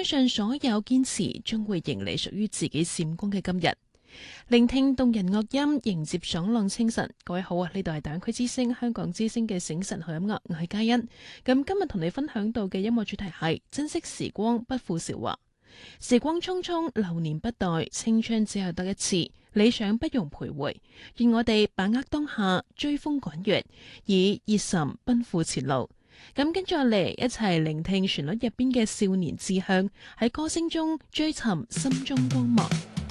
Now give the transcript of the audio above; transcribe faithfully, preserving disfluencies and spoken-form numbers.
相信所有堅持將會迎嚟屬於自己閃光嘅今日。聆聽動人樂音，迎接爽朗清晨。各位好啊，呢度係大灣區之聲香港之聲嘅醒晨好音樂，我係嘉欣。咁今日同你分享到嘅音樂主題係珍惜時光，不負韶華。時光匆匆，流年不待，青春只有得一次，理想不容徘徊。願我哋把握當下，追風趕月，以熱忱奔赴前路。咁跟住落嚟，一齊聆聽旋律入邊嘅少年志向，喺歌聲中追尋心中光芒。